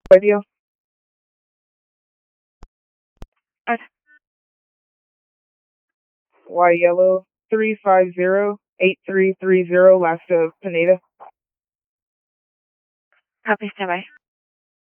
Radio. Y yellow 350-8330, last of Pineda. Copy, standby.